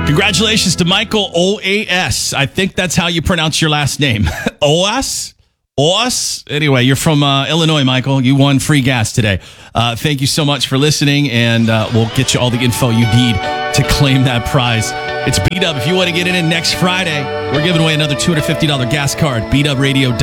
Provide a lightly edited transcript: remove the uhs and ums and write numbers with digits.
Congratulations to Michael OAS. I think that's how you pronounce your last name. OAS? OAS? Anyway, you're from Illinois, Michael. You won free gas today. Thank you so much for listening, and we'll get you all the info you need to claim that prize. It's B-Dub. If you want to get in next Friday, we're giving away another $250 gas card. BDubRadio.com.